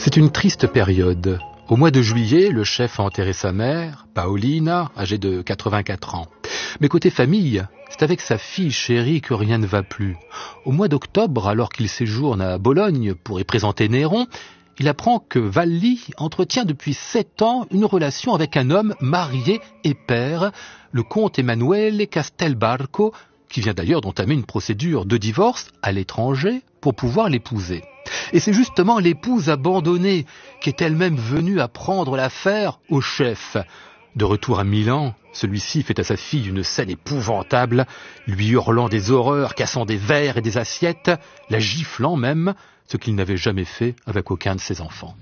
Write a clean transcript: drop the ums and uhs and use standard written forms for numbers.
C'est une triste période. Au mois de juillet, le chef a enterré sa mère, Paolina, âgée de 84 ans. Mais côté famille, c'est avec sa fille chérie que rien ne va plus. Au mois d'octobre, alors qu'il séjourne à Bologne pour y présenter Néron, il apprend que Valli entretient depuis 7 ans une relation avec un homme marié et père, le comte Emanuele Castelbarco, qui vient d'ailleurs d'entamer une procédure de divorce à l'étranger pour pouvoir l'épouser. Et c'est justement l'épouse abandonnée qui est elle-même venue apprendre l'affaire au chef. De retour à Milan, celui-ci fait à sa fille une scène épouvantable, lui hurlant des horreurs, cassant des verres et des assiettes, la giflant même, ce qu'il n'avait jamais fait avec aucun de ses enfants.